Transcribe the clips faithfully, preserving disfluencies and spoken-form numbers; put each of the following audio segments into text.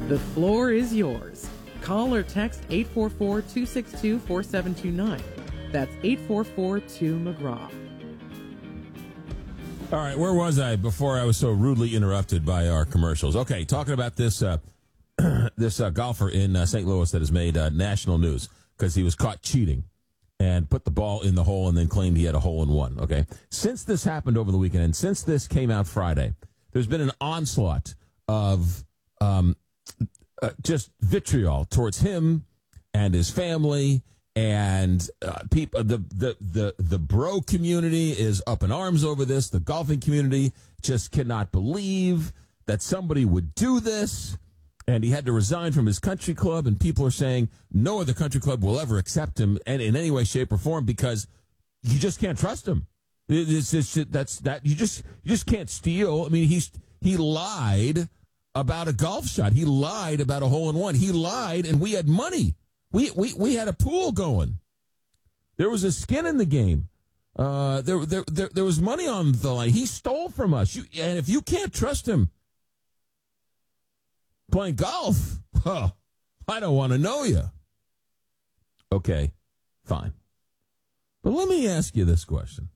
The floor is yours. Call or text eight four four, two six two, four seven two nine. That's eight four four, two McGraw. All right, where was I before I was so rudely interrupted by our commercials? Okay, talking about this uh, this uh, golfer in uh, Saint Louis that has made uh, national news because he was caught cheating and put the ball in the hole and then claimed he had a hole in one. Okay, since this happened over the weekend and since this came out Friday, there's been an onslaught of um, uh, just vitriol towards him and his family. And uh, people, the, the the the bro community is up in arms over this. The golfing community just cannot believe that somebody would do this. And he had to resign from his country club. And people are saying no other country club will ever accept him in, in any way, shape, or form because you just can't trust him. It's just, that's that you just you just can't steal. I mean, he's he lied about a golf shot. He lied about a hole in one. He lied, and we had money. We, we we had a pool going. There was a skin in the game. Uh, there, there there there was money on the line. He stole from us. You, and if you can't trust him playing golf, huh, I don't want to know you. Okay, fine. But let me ask you this question.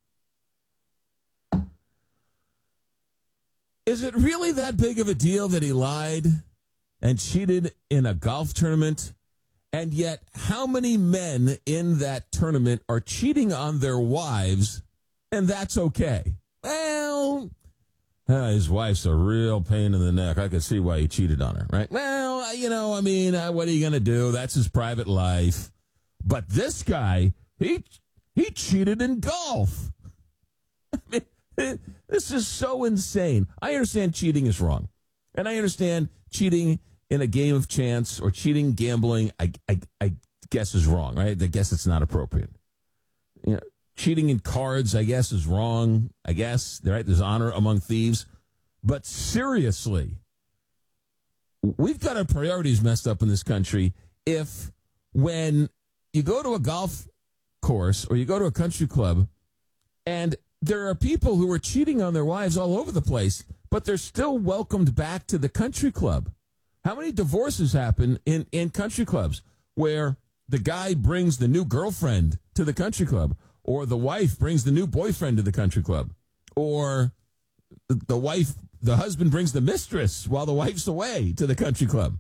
Is it really that big of a deal that he lied and cheated in a golf tournament? And yet, how many men in that tournament are cheating on their wives, and that's okay? Well, uh, his wife's a real pain in the neck. I could see why he cheated on her, right? Well, you know, I mean, uh, what are you going to do? That's his private life. But this guy, he he cheated in golf. I mean, this is so insane. I understand cheating is wrong, and I understand cheating in a game of chance or cheating, gambling, I, I, I guess is wrong, right? I guess it's not appropriate. You know, cheating in cards, I guess, is wrong. I guess, right? There's honor among thieves. But seriously, we've got our priorities messed up in this country if when you go to a golf course or you go to a country club and there are people who are cheating on their wives all over the place, but they're still welcomed back to the country club. How many divorces happen in, in country clubs where the guy brings the new girlfriend to the country club, or the wife brings the new boyfriend to the country club, or the, the wife, the husband brings the mistress while the wife's away to the country club?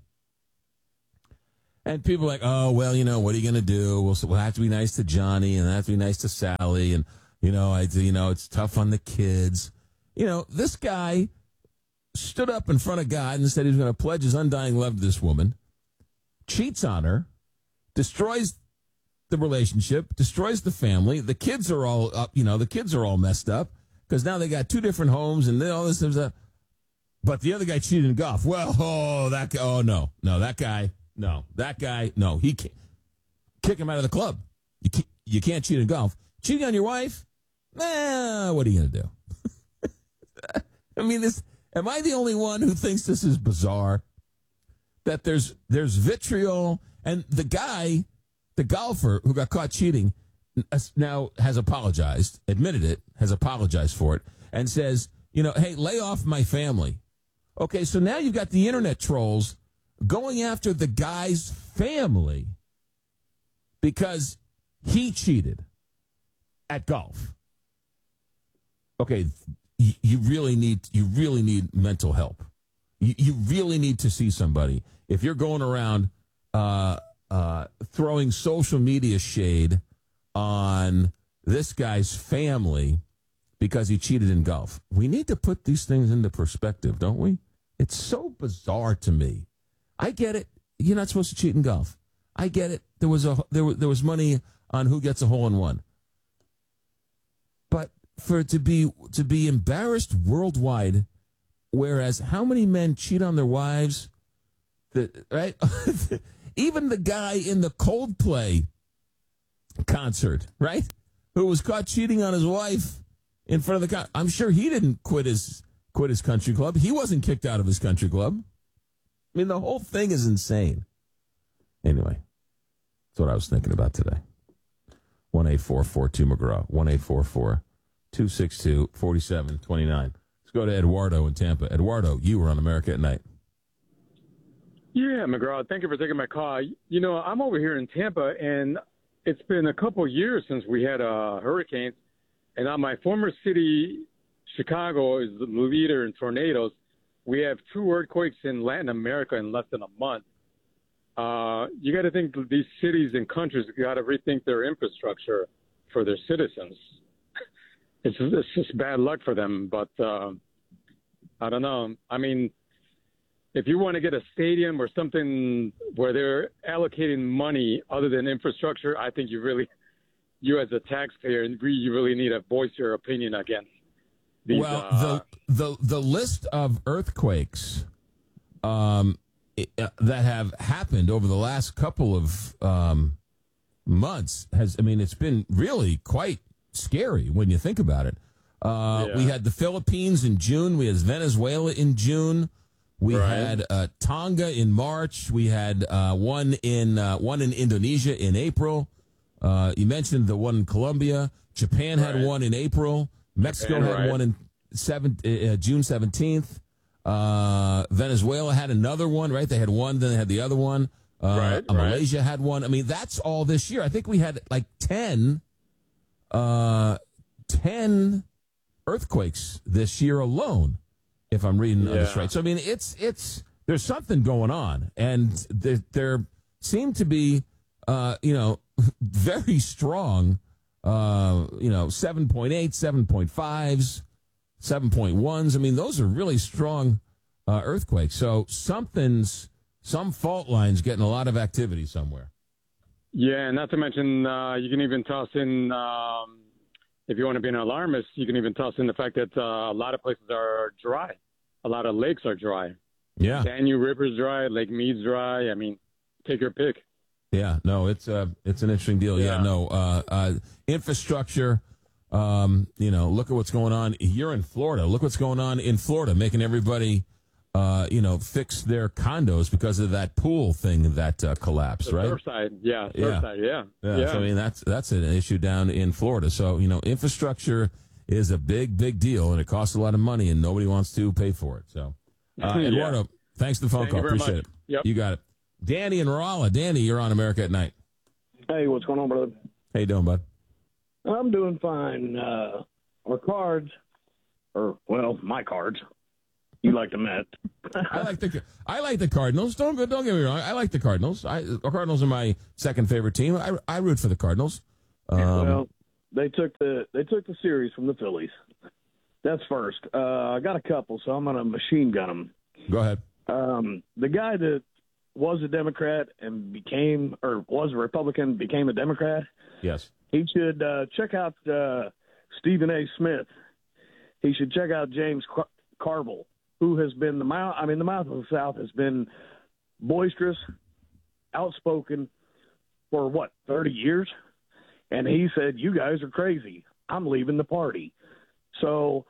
And people are like, oh, well, you know, what are you going to do? We'll, we'll have to be nice to Johnny and have to be nice to Sally. And, you know, I, you know, it's tough on the kids. You know, this guy stood up in front of God and said he was going to pledge his undying love to this woman, cheats on her, destroys the relationship, destroys the family. The kids are all up, you know, the kids are all messed up because now they got two different homes and all this. A, but the other guy cheated in golf. Well, oh, that guy, oh, no, no, that guy, no, that guy, no, he can't. Kick him out of the club. You can't, you can't cheat in golf. Cheating on your wife? Eh, what are you going to do? I mean, this. Am I the only one who thinks this is bizarre? That there's there's vitriol, and the guy, the golfer who got caught cheating, now has apologized, admitted it, has apologized for it, and says, you know, hey, lay off my family. Okay, so now you've got the internet trolls going after the guy's family because he cheated at golf. Okay, you really need you really need mental help. You, you really need to see somebody. If you're going around uh, uh, throwing social media shade on this guy's family because he cheated in golf, we need to put these things into perspective, don't we? It's so bizarre to me. I get it. You're not supposed to cheat in golf. I get it. There was a there was, there was money on who gets a hole in one. But for it to be to be embarrassed worldwide, whereas how many men cheat on their wives? That right? Even the guy in the Coldplay concert, right, who was caught cheating on his wife in front of the con- I'm sure he didn't quit his quit his country club. He wasn't kicked out of his country club. I mean, the whole thing is insane. Anyway, that's what I was thinking about today. one eight four four two McGraw. one eight four four two six two four seven two nine. Let's go to Eduardo in Tampa. Eduardo, you were on America at Night. Yeah, McGraw, thank you for taking my call. You know, I'm over here in Tampa, and it's been a couple of years since we had a hurricane. And on my former city, Chicago, is the leader in tornadoes. We have two earthquakes in Latin America in less than a month. Uh, you got to think these cities and countries got to rethink their infrastructure for their citizens. It's, it's just bad luck for them, but uh, I don't know. I mean, if you want to get a stadium or something where they're allocating money other than infrastructure, I think you really, you as a taxpayer, you really need to voice your opinion against these. Well, uh, the the the list of earthquakes um, it, uh, that have happened over the last couple of um, months has, I mean, it's been really quite scary when you think about it. Uh, Yeah. We had the Philippines in June. We had Venezuela in June. We Right. had uh, Tonga in March. We had uh, one in uh, one in Indonesia in April. Uh, you mentioned the one in Colombia. Japan had Right. one in April. Mexico Japan, had right. one in seven, uh, June seventeenth. Uh, Venezuela had another one, right? They had one, then they had the other one. Uh, Right, uh, right. Malaysia had one. I mean, that's all this year. I think we had like ten, uh, ten earthquakes this year alone, if I'm reading this Yeah. right. So, I mean, it's, it's, there's something going on. And there, there seem to be, uh, you know, very strong, uh, you know, seven point eight, seven point fives, seven point ones. I mean, those are really strong uh, earthquakes. So something's, some fault line's getting a lot of activity somewhere. Yeah, not to mention uh, you can even toss in, um, if you want to be an alarmist, you can even toss in the fact that uh, a lot of places are dry. A lot of lakes are dry. Yeah. Danube River's dry. Lake Mead's dry. I mean, take your pick. Yeah, no, it's uh, it's an interesting deal. Yeah, Yeah. no, uh, uh, infrastructure. Um, you know, look at what's going on. You're in Florida. Look what's going on in Florida, making everybody, uh, you know, fix their condos because of that pool thing that uh, collapsed, The right? Surfside. Yeah, Yeah. Surfside. Yeah. Yeah, so, I mean, that's that's an issue down in Florida. So, you know, infrastructure is a big, big deal, and it costs a lot of money, and nobody wants to pay for it. So, uh, Yeah. Eduardo, thanks for the phone Thank you call. very Appreciate much. it. Yep. You got it. Danny and Rolla. Danny, you're on America at Night. Hey, what's going on, brother? How you doing, bud? I'm doing fine. Uh, our cards, or, well, my cards. You like the Mets. I like the I like the Cardinals. Don't don't get me wrong. I like the Cardinals. I, the Cardinals are my second favorite team. I, I root for the Cardinals. Um, well, they took the they took the series from the Phillies. That's first. Uh, I got a couple, so I'm going to machine gun them. go ahead. Um, the guy that was a Democrat and became, or was a Republican, became a Democrat, Yes. he should uh, check out uh, Stephen A. Smith. He should check out James Car- Carville, who has been the mouth. I mean, the mouth of the South has been boisterous, outspoken for what thirty years, and he said, "You guys are crazy. I'm leaving the party." So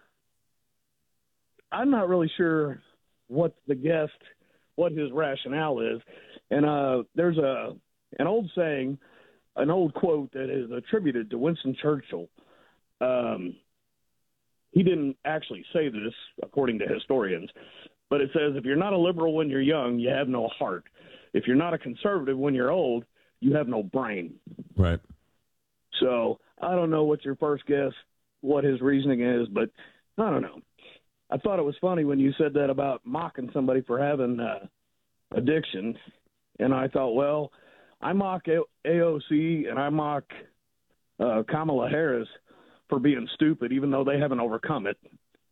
I'm not really sure what the guest, what his rationale is, and uh, there's a an old saying, an old quote that is attributed to Winston Churchill. Um, he didn't actually say this, according to historians, but it says, if you're not a liberal when you're young, you have no heart. If you're not a conservative when you're old, you have no brain. Right. So I don't know what your first guess, what his reasoning is, but I don't know. I thought it was funny when you said that about mocking somebody for having uh, addiction, and I thought, well, I mock A O C and I mock uh, Kamala Harris for being stupid, even though they haven't overcome it.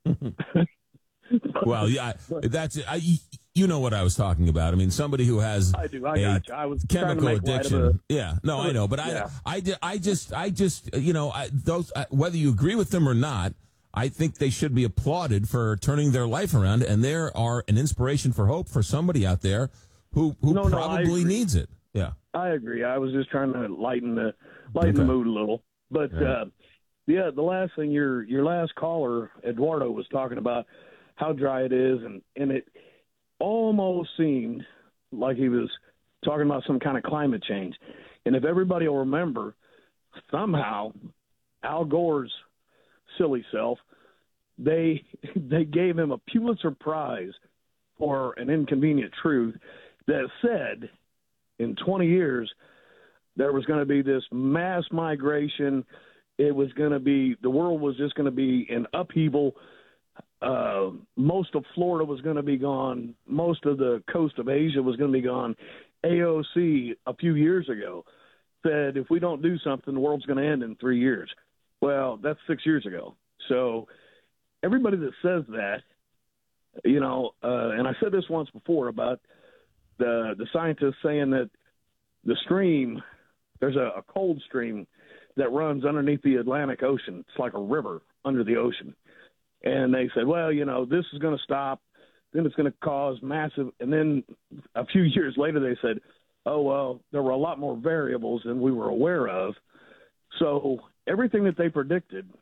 Well, yeah, I- that's I, you know what I was talking about. I mean, somebody who has I do. I a got you. I was trying to chemical make light of addiction. it. Yeah, no, I know, but Yeah. I, I, ju- I just, I just, you know, I, those I, whether you agree with them or not, I think they should be applauded for turning their life around, and they are an inspiration for hope for somebody out there who who No, no, I probably agree. needs it. Yeah. I agree. I was just trying to lighten the lighten the Okay. mood a little. But Yeah. uh, yeah, the last thing your your last caller Eduardo was talking about how dry it is, and and it almost seemed like he was talking about some kind of climate change. And if everybody will remember, somehow Al Gore's silly self, they they gave him a Pulitzer Prize for an inconvenient truth that said in twenty years there was going to be this mass migration. It was going to be, the world was just going to be in upheaval. Uh, most of Florida was going to be gone. Most of the coast of Asia was going to be gone. A O C a few years ago said if we don't do something, the world's going to end in three years. Well, that's six years ago. So everybody that says that, you know, uh, and I said this once before about the the scientists saying that the stream, there's a, a cold stream that runs underneath the Atlantic Ocean. It's like a river under the ocean. And they said, well, you know, this is going to stop. Then it's going to cause massive. And then a few years later, they said, oh, well, there were a lot more variables than we were aware of. So everything that they predicted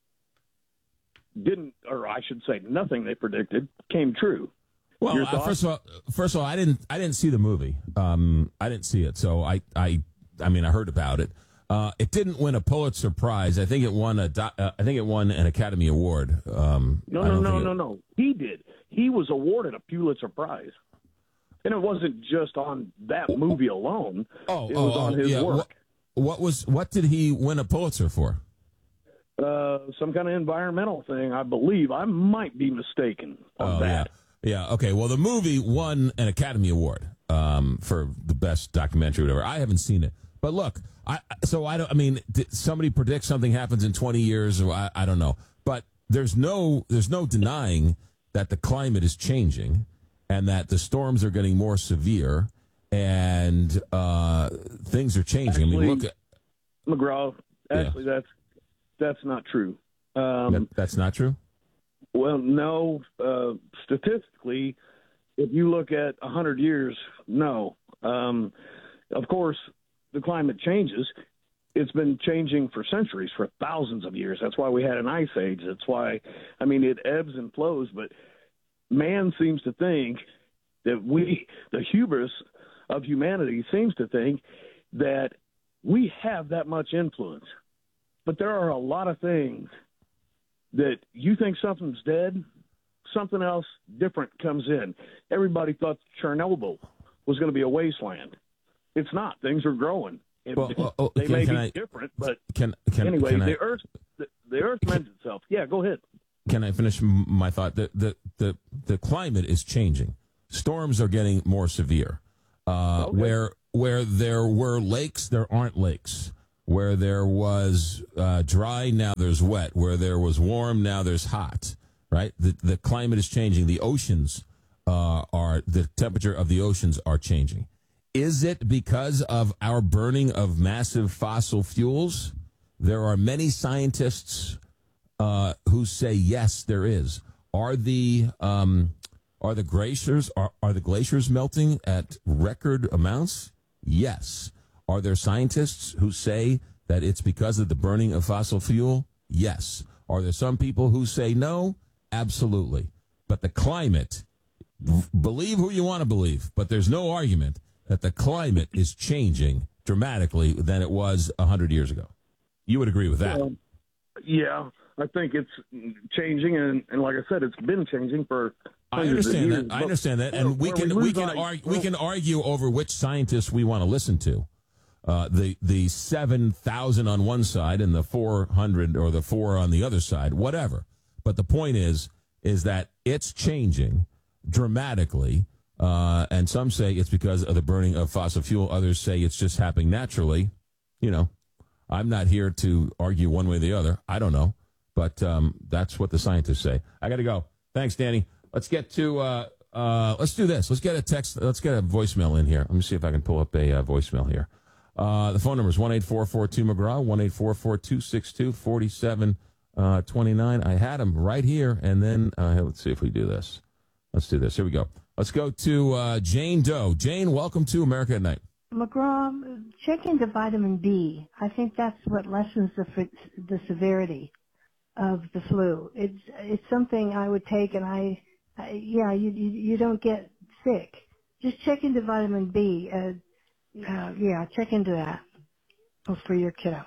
didn't, or I should say nothing they predicted came true. Well, uh, first of all, first of all, I didn't, I didn't see the movie. Um, I didn't see it. So I, I, I mean, I heard about it. Uh, it didn't win a Pulitzer Prize. I think it won a. Do- uh, I think it won an Academy Award. Um, no, no, no, no, it... no. He did. He was awarded a Pulitzer Prize, and it wasn't just on that movie alone. Oh, it oh, was on oh, his yeah. work. What, what was? What did he win a Pulitzer for? Uh, some kind of environmental thing, I believe. I might be mistaken on oh, that. Yeah. yeah. Okay. Well, the movie won an Academy Award um, for the best documentary, or whatever. I haven't seen it. But look, I so I don't. I mean, did somebody predict something happens in twenty years? Or I, I don't know. But there's no there's no denying that the climate is changing, and that the storms are getting more severe, and uh, things are changing. Actually, I mean, look at McGraw. Actually, yeah. that's that's not true. Um, that, that's not true. Well, no. Uh, statistically, if you look at a hundred years, no. Um, of course. The climate changes. It's been changing for centuries, for thousands of years. That's why we had an ice age. That's why, I mean, it ebbs and flows. But man seems to think that we, the hubris of humanity, seems to think that we have that much influence. But there are a lot of things that you think something's dead, something else different comes in. Everybody thought Chernobyl was going to be a wasteland. It's not. Things are growing. Well, well, oh, they can, may can be I, different, but can, can, anyway, can the I, Earth, the, the Earth lends itself. Yeah, go ahead. Can I finish my thought? The the the, the climate is changing. Storms are getting more severe. Uh, okay. Where where there were lakes, there aren't lakes. Where there was uh, dry, now there's wet. Where there was warm, now there's hot. Right? The the climate is changing. The oceans uh, are the temperature of the oceans are changing. Is it because of our burning of massive fossil fuels? There are many scientists uh, who say yes, there is. Are the um, are the glaciers are, are the glaciers melting at record amounts? Yes. Are there scientists who say that it's because of the burning of fossil fuel? Yes. Are there some people who say no? Absolutely. But the climate, believe who you want to believe, but there's no argument that the climate is changing dramatically than it was one hundred years ago. You would agree with that? Um, yeah, I think it's changing, and, and like I said, it's been changing for I understand years, that. I understand that, and we can we, we can argue we can argue over which scientists we want to listen to. Uh, the the seven thousand on one side and the four hundred or the four on the other side, whatever. But the point is, is that it's changing dramatically. Uh, and some say it's because of the burning of fossil fuel. Others say it's just happening naturally. You know, I'm not here to argue one way or the other. I don't know. But um, that's what the scientists say. I got to go. Thanks, Danny. Let's get to, uh, uh, let's do this. Let's get a text. Let's get a voicemail in here. Let me see if I can pull up a uh, voicemail here. Uh, the phone number is one eight four four two McGraw, one eight four four two six two four seven two nine. I had them right here. And then uh, let's see if we do this. Let's do this. Here we go. Let's go to uh, Jane Doe. Jane, welcome to America at Night. McGraw, check into vitamin B. I think that's what lessens the the severity of the flu. It's it's something I would take, and I, I yeah, you, you you don't get sick. Just check into vitamin B. Uh, uh, yeah, check into that for your kiddo.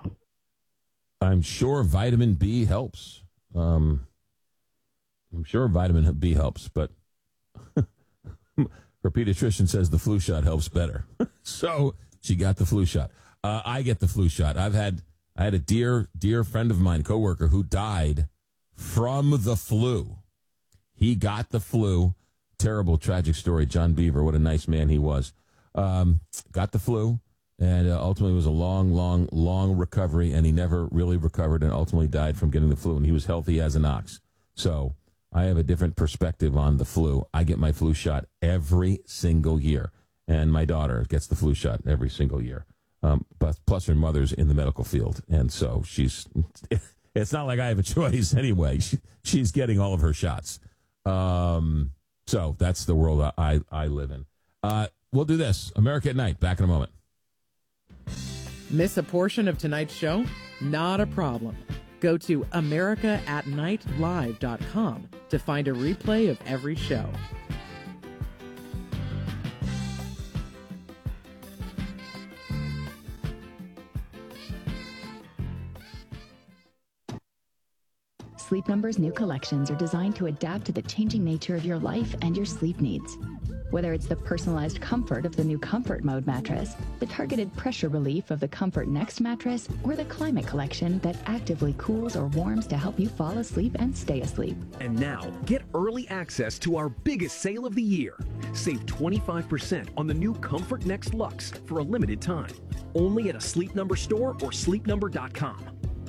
I'm sure vitamin B helps. Um, I'm sure vitamin B helps, but her pediatrician says the flu shot helps better. So she got the flu shot. Uh, I get the flu shot. I've had I had a dear, dear friend of mine, coworker, who died from the flu. He got the flu. Terrible, tragic story. John Beaver, what a nice man he was. Um, got the flu, and uh, ultimately it was a long, long, long recovery, and he never really recovered and ultimately died from getting the flu, and he was healthy as an ox. So I have a different perspective on the flu. I get my flu shot every single year, and my daughter gets the flu shot every single year. Um, but plus her mother's in the medical field, and so she's, it's not like I have a choice anyway. She, she's getting all of her shots. Um, so that's the world I, I live in. Uh, we'll do this. America at Night. Back in a moment. Miss a portion of tonight's show? Not a problem. Go to america at night live dot com to find a replay of every show. Sleep Number's new collections are designed to adapt to the changing nature of your life and your sleep needs. Whether it's the personalized comfort of the new Comfort Mode mattress, the targeted pressure relief of the Comfort Next mattress, or the Climate Collection that actively cools or warms to help you fall asleep and stay asleep. And now, get early access to our biggest sale of the year. Save twenty-five percent on the new Comfort Next Luxe for a limited time. Only at a Sleep Number store or sleep number dot com.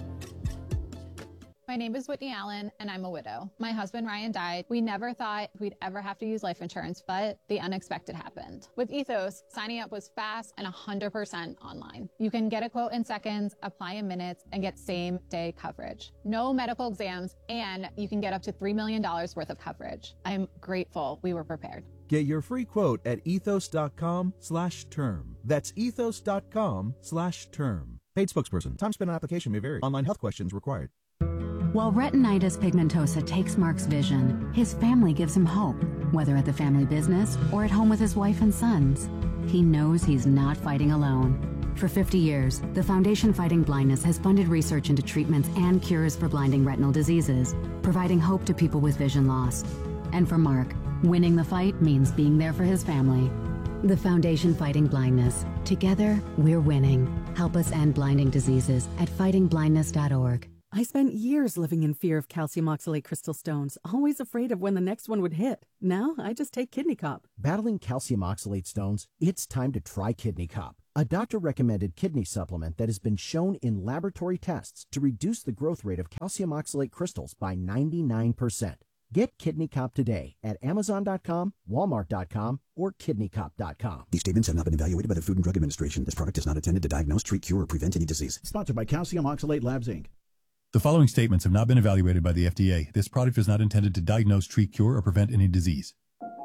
My name is Whitney Allen, and I'm a widow. My husband, Ryan, died. We never thought we'd ever have to use life insurance, but the unexpected happened. With Ethos, signing up was fast and one hundred percent online. You can get a quote in seconds, apply in minutes, and get same-day coverage. No medical exams, and you can get up to three million dollars worth of coverage. I'm grateful we were prepared. Get your free quote at ethos.com slash term. That's ethos.com slash term. Paid spokesperson. Time spent on application may vary. Online health questions required. While retinitis pigmentosa takes Mark's vision, his family gives him hope, whether at the family business or at home with his wife and sons. He knows he's not fighting alone. For fifty years, the Foundation Fighting Blindness has funded research into treatments and cures for blinding retinal diseases, providing hope to people with vision loss. And for Mark, winning the fight means being there for his family. The Foundation Fighting Blindness. Together, we're winning. Help us end blinding diseases at fighting blindness dot org. I spent years living in fear of calcium oxalate crystal stones, always afraid of when the next one would hit. Now, I just take Kidney Cop. Battling calcium oxalate stones? It's time to try Kidney Cop, a doctor-recommended kidney supplement that has been shown in laboratory tests to reduce the growth rate of calcium oxalate crystals by ninety-nine percent. Get Kidney Cop today at amazon dot com, walmart dot com, or kidney cop dot com. These statements have not been evaluated by the Food and Drug Administration. This product is not intended to diagnose, treat, cure, or prevent any disease. Sponsored by Calcium Oxalate Labs, Incorporated. The following statements have not been evaluated by the F D A. This product is not intended to diagnose, treat, cure, or prevent any disease.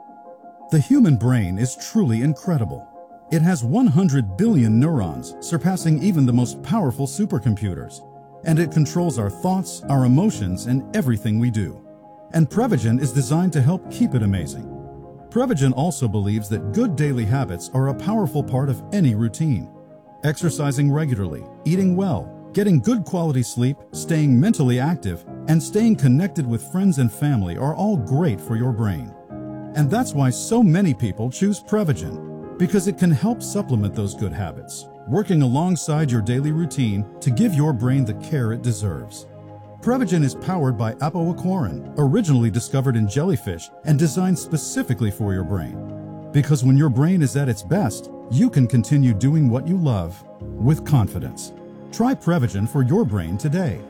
The human brain is truly incredible. It has one hundred billion neurons, surpassing even the most powerful supercomputers. And it controls our thoughts, our emotions, and everything we do. And Prevagen is designed to help keep it amazing. Prevagen also believes that good daily habits are a powerful part of any routine. Exercising regularly, eating well, getting good quality sleep, staying mentally active, and staying connected with friends and family are all great for your brain. And that's why so many people choose Prevagen, because it can help supplement those good habits, working alongside your daily routine to give your brain the care it deserves. Prevagen is powered by apoaquarin, originally discovered in jellyfish and designed specifically for your brain. Because when your brain is at its best, you can continue doing what you love with confidence. Try Prevagen for your brain today.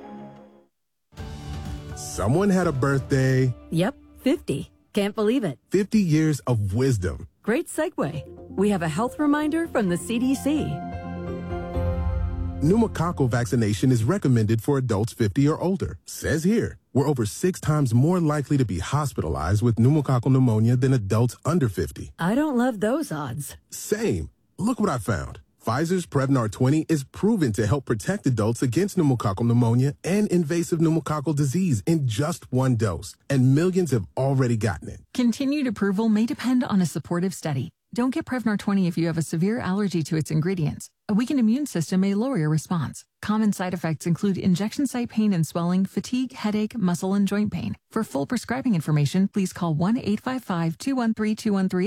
Someone had a birthday. Yep, fifty. Can't believe it. fifty years of wisdom. Great segue. We have a health reminder from the C D C. Pneumococcal vaccination is recommended for adults fifty or older. Says here, we're over six times more likely to be hospitalized with pneumococcal pneumonia than adults under fifty. I don't love those odds. Same. Look what I found. Pfizer's Prevnar twenty is proven to help protect adults against pneumococcal pneumonia and invasive pneumococcal disease in just one dose, and millions have already gotten it. Continued approval may depend on a supportive study. Don't get Prevnar twenty if you have a severe allergy to its ingredients. A weakened immune system may lower your response. Common side effects include injection site pain and swelling, fatigue, headache, muscle, and joint pain. For full prescribing information, please call one eight five five, two one three, two one three eight.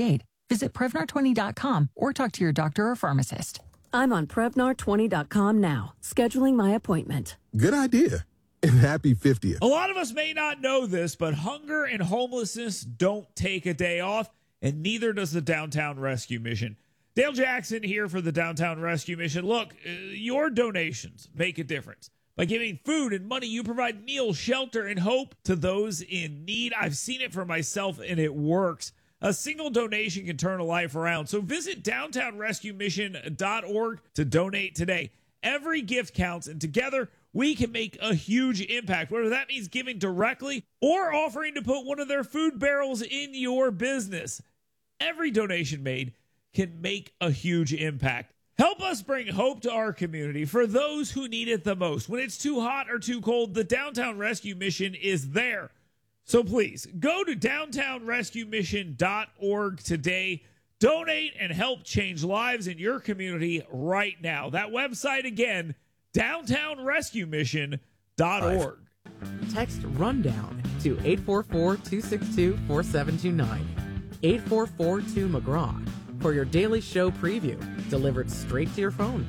Visit Prevnar twenty dot com or talk to your doctor or pharmacist. I'm on Prevnar twenty dot com now, scheduling my appointment. Good idea. And happy fiftieth. A lot of us may not know this, but hunger and homelessness don't take a day off, and neither does the Downtown Rescue Mission. Dale Jackson here for the Downtown Rescue Mission. Look, uh, your donations make a difference. By giving food and money, you provide meals, shelter, and hope to those in need. I've seen it for myself, and it works. A single donation can turn a life around. So visit downtown rescue mission dot org to donate today. Every gift counts, and together we can make a huge impact, whether that means giving directly or offering to put one of their food barrels in your business. Every donation made can make a huge impact. Help us bring hope to our community for those who need it the most. When it's too hot or too cold, the Downtown Rescue Mission is there. So please, go to downtown rescue mission dot org today. Donate and help change lives in your community right now. That website again, downtown rescue mission dot org. Text RUNDOWN to eight four four, two six two, four seven two nine. eight four four two McGraw for your daily show preview delivered straight to your phone.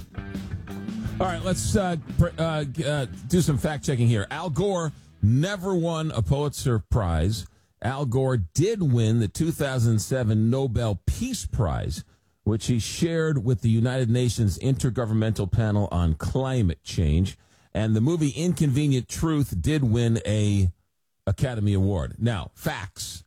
All right, let's uh, pr- uh, uh, do some fact checking here. Al Gore never won a Pulitzer Prize. Al Gore did win the two thousand seven Nobel Peace Prize, which he shared with the United Nations Intergovernmental Panel on Climate Change. And the movie Inconvenient Truth did win a Academy Award. Now, facts.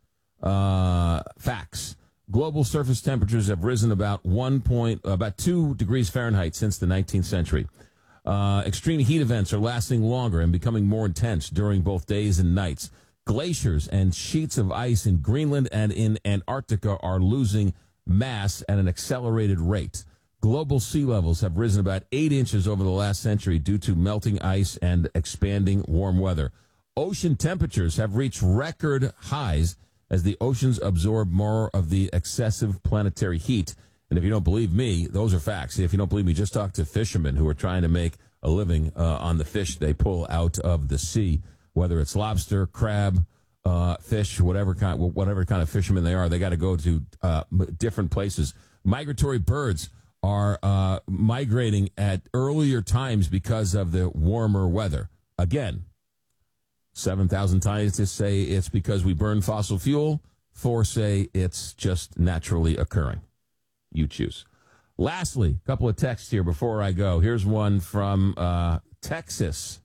Uh, facts. Global surface temperatures have risen about one point, about two degrees Fahrenheit since the nineteenth century. Uh, extreme heat events are lasting longer and becoming more intense during both days and nights. Glaciers and sheets of ice in Greenland and in Antarctica are losing mass at an accelerated rate. Global sea levels have risen about eight inches over the last century due to melting ice and expanding warm weather. Ocean temperatures have reached record highs as the oceans absorb more of the excessive planetary heat. And if you don't believe me, those are facts. If you don't believe me, just talk to fishermen who are trying to make a living uh, on the fish they pull out of the sea, whether it's lobster, crab, uh, fish, whatever kind, whatever kind of fishermen they are. They got to go to uh, different places. Migratory birds are uh, migrating at earlier times because of the warmer weather. Again, seven thousand scientists say it's because we burn fossil fuel. Four say it's just naturally occurring. You choose. Lastly, a couple of texts here before I go. Here's one from uh, Texas.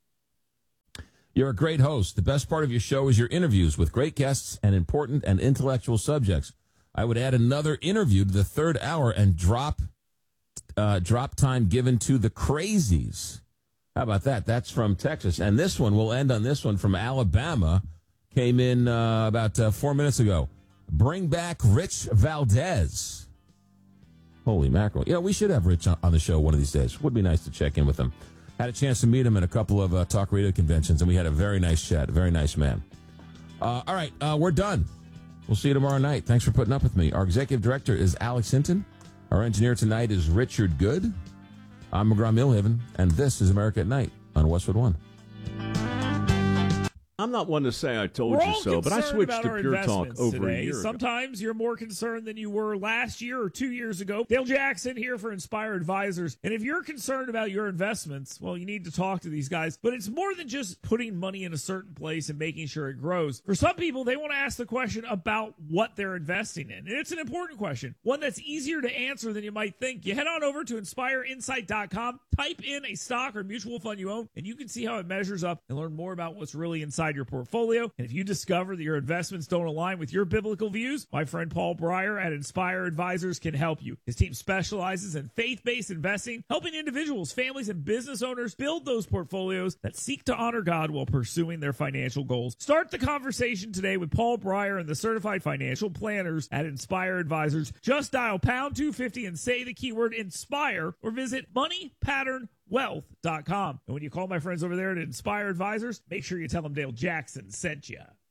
You're a great host. The best part of your show is your interviews with great guests and important and intellectual subjects. I would add another interview to the third hour and drop uh, drop time given to the crazies. How about that? That's from Texas. And this one, we'll end on this one from Alabama. Came in uh, about uh, four minutes ago. Bring back Rich Valdez. Holy mackerel. Yeah, we should have Rich on the show one of these days. Would be nice to check in with him. Had a chance to meet him at a couple of uh, talk radio conventions, and we had a very nice chat. A very nice man. Uh, all right, uh, we're done. We'll see you tomorrow night. Thanks for putting up with me. Our executive director is Alex Hinton. Our engineer tonight is Richard Good. I'm McGraw Millhaven, and this is America at Night on Westwood One. I'm not one to say I told We're you so, but I switched to Pure Talk over today. a year ago. Sometimes you're more concerned than you were last year or two years ago. Dale Jackson here for Inspire Advisors. And if you're concerned about your investments, well, you need to talk to these guys. But it's more than just putting money in a certain place and making sure it grows. For some people, they want to ask the question about what they're investing in. And it's an important question, one that's easier to answer than you might think. You head on over to inspire insight dot com, type in a stock or mutual fund you own, and you can see how it measures up and learn more about what's really inside your portfolio. And if you discover that your investments don't align with your biblical views, my friend Paul Breyer at Inspire Advisors can help you. His team specializes in faith-based investing, helping individuals, families, and business owners build those portfolios that seek to honor God while pursuing their financial goals. Start the conversation today with Paul Breyer and the certified financial planners at Inspire Advisors. Just dial pound two fifty and say the keyword INSPIRE or visit money pattern wealth dot com. And when you call my friends over there at Inspire Advisors, make sure you tell them Dale Jackson sent you.